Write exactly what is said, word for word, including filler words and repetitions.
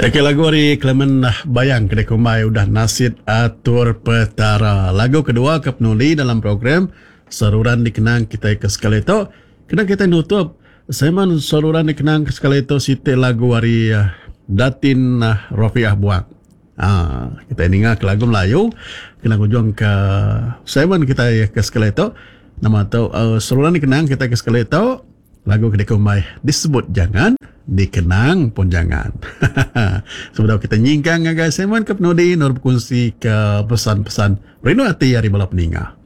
Oke, lagu dari Clement Bayang kedai kumai udah nasid atur petara. Lagu kedua ke penuli dalam program Saluran Dikenang Kita ke Sekali itu. Kena kita nutup Seman Saluran Dikenang ke Sekali itu siti lagu dari uh, Datin uh, Rofiah Buang. Ah, kita ingat ke lagu Melayu. Kena kunjung ke Seman kita ke Sekali itu. Nama tu uh, Saluran Dikenang Kita ke Sekali itu. Lagu kedai kumai disebut jangan, dikenang pun jangan. Sebelum kita nyingkang guys, saya mohon ke penudi nur berkongsi ke pesan-pesan Rino hati hari balap ninga.